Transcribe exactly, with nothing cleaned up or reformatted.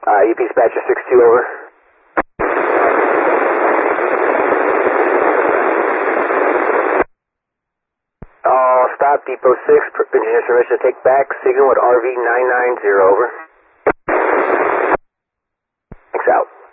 Uh, U P Dispatcher six two, over. All stop, Depot six, engineer permission to take back, signal at R V nine nine zero, over. Thanks, out.